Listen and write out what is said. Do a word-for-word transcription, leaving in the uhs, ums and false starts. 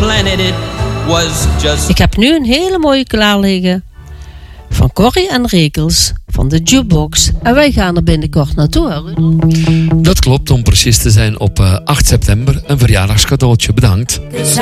planet, it was just... Ik heb nu een hele mooie klaar liggen van Corrie en Rekels van de Jukebox. En wij gaan er binnenkort naartoe, hè, Ruud? Dat klopt, om precies te zijn op uh, acht september. Een verjaardagscadeautje, bedankt.